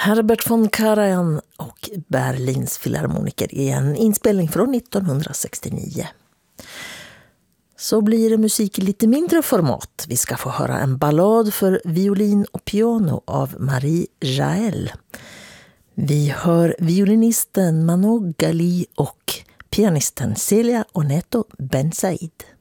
Herbert von Karajan och Berlins filharmoniker i en inspelning från 1969. Så blir det musik i lite mindre format. Vi ska få höra en ballad för violin och piano av Marie Jaël. Vi hör violinisten Manon Gali och pianisten Celia Oneto Ben Said.